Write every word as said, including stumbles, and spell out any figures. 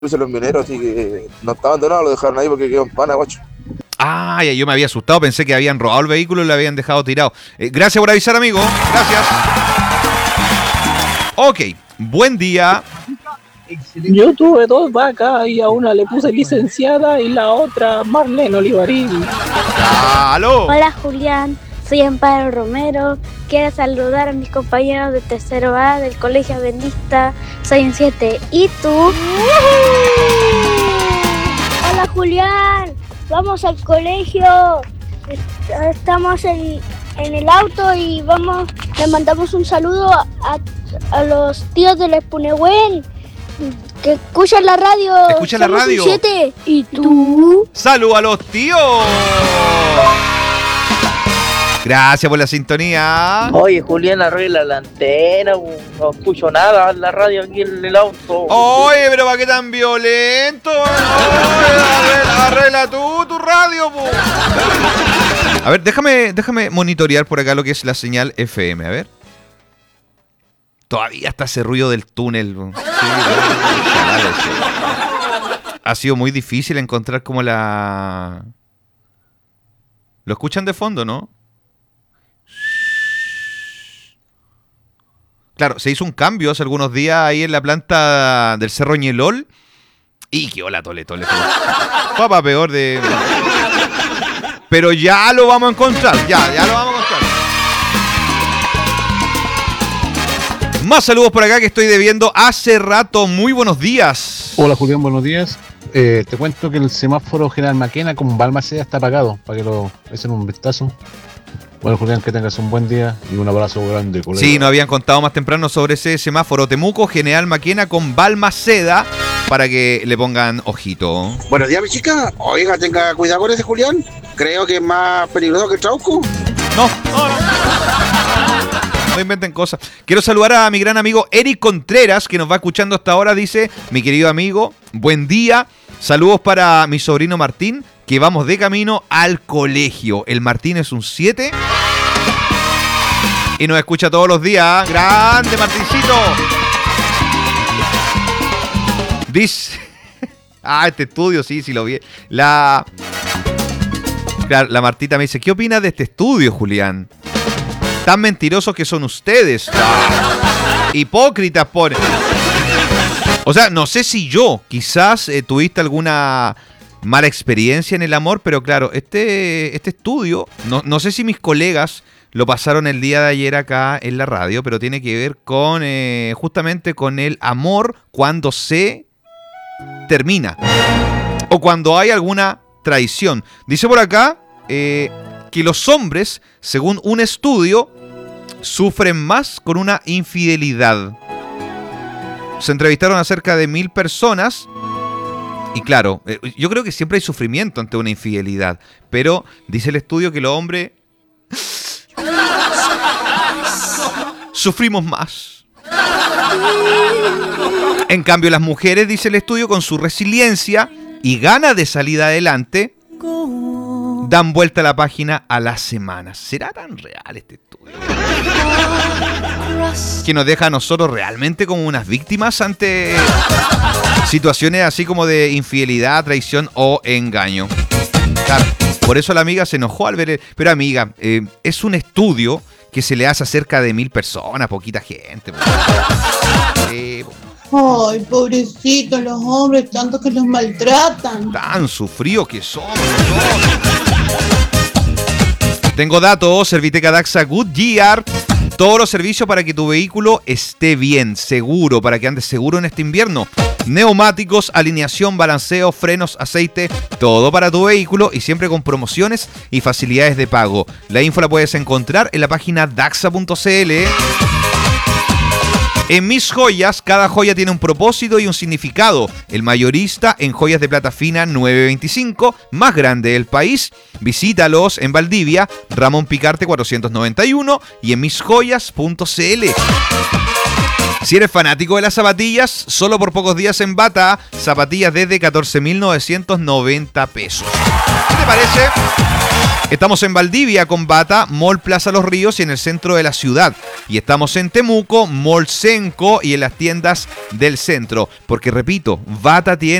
los mineros, así que no está abandonado, lo dejaron ahí porque quedó en pana, guacho. Ah, ya, yo me había asustado, pensé que habían robado el vehículo y lo habían dejado tirado. Eh, gracias por avisar, amigo. Gracias. Ok, buen día. Yo tuve dos vacas y a una le puse licenciada y la otra Marlene Olivarín. ¡Aló! Hola Julián, soy Amparo Romero. Quiero saludar a mis compañeros de tercero A del Colegio Adventista. Soy un siete. ¿Y tú? Hola Julián, vamos al colegio. Estamos en, en el auto y vamos. Le mandamos un saludo a, a los tíos del Espunehuen que escuchan la radio. ¿Escuchan la radio? siete. ¿Y tú? ¡Salud a los tíos! Gracias por la sintonía. Oye, Julián, arregla la antena, no escucho nada en la radio aquí en el auto. Oye, pero ¿para qué tan violento? Arregla, arregla tú tu radio, po. A ver, déjame, déjame monitorear por acá lo que es la señal F M, a ver. Todavía está ese ruido del túnel. Sí, ha sido muy difícil encontrar como la... ¿Lo escuchan de fondo, no? Claro, se hizo un cambio hace algunos días ahí en la planta del Cerro Ñelol. Y qué hola, tole, tole, tole. Papá, peor de... Pero ya lo vamos a encontrar, ya, ya lo vamos a encontrar. Más saludos por acá que estoy debiendo hace rato. Muy buenos días. Hola Julián, buenos días. Eh, te cuento que el semáforo General Maquena con Balmaceda está apagado, para que lo echen un vistazo. Bueno, Julián, que tengas un buen día y un abrazo grande, colega. Sí, nos habían contado más temprano sobre ese semáforo Temuco, General Maquena con Balmaceda, para que le pongan ojito. Buenos días, mi chica. Oiga, tenga cuidado con ese Julián. Creo que es más peligroso que el Trauco. No, no, no. No inventen cosas. Quiero saludar a mi gran amigo Eric Contreras, que nos va escuchando hasta ahora. Dice, mi querido amigo, buen día. Saludos para mi sobrino Martín, que vamos de camino al colegio. El Martín es un siete y nos escucha todos los días. ¡Grande, Martincito! Dice... Ah, este estudio, sí, sí lo vi. La... Claro, la Martita me dice, ¿qué opinas de este estudio, Julián? Tan mentirosos que son ustedes. Ah, hipócritas, pone. O sea, no sé si yo, quizás eh, tuviste alguna mala experiencia en el amor, pero claro, este, este estudio, no, no sé si mis colegas lo pasaron el día de ayer acá en la radio, pero tiene que ver con eh, justamente con el amor cuando se termina o cuando hay alguna traición. Dice por acá eh, que los hombres, según un estudio, sufren más con una infidelidad. Se entrevistaron a cerca de mil personas y claro, eh, yo creo que siempre hay sufrimiento ante una infidelidad, pero dice el estudio que los hombres sufrimos más. En cambio, las mujeres, dice el estudio, con su resiliencia y ganas de salir adelante, dan vuelta a la página a las semanas. ¿Será tan real este estudio? Que nos deja a nosotros realmente como unas víctimas ante situaciones así como de infidelidad, traición o engaño. Claro, por eso la amiga se enojó al ver el... Pero amiga, eh, es un estudio que se le hace a cerca de mil personas, poquita gente. Eh, Ay, pobrecitos los hombres, tanto que los maltratan. Tan sufridos que son. Tengo datos, Serviteca Daxa Goodyear. Todos los servicios para que tu vehículo esté bien, seguro, para que andes seguro en este invierno. Neumáticos, alineación, balanceo, frenos, aceite, todo para tu vehículo y siempre con promociones y facilidades de pago. La info la puedes encontrar en la página daxa punto c l. En Mis Joyas, cada joya tiene un propósito y un significado. El mayorista en joyas de plata fina nueve veinticinco, más grande del país. Visítalos en Valdivia, Ramón Picarte cuatrocientos noventa y uno y en mis joyas punto c l. Si eres fanático de las zapatillas, solo por pocos días en Bata, zapatillas desde catorce mil novecientos noventa pesos. ¿Qué te parece? Estamos en Valdivia con Bata, Mall Plaza Los Ríos y en el centro de la ciudad. Y estamos en Temuco, Mall Senco y en las tiendas del centro. Porque repito, Bata tiene